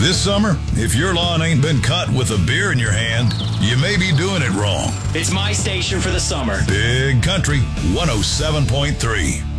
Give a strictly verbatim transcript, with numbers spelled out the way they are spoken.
This summer, if your lawn ain't been cut with a beer in your hand, you may be doing it wrong. It's my station for the summer. Big Country one oh seven point three.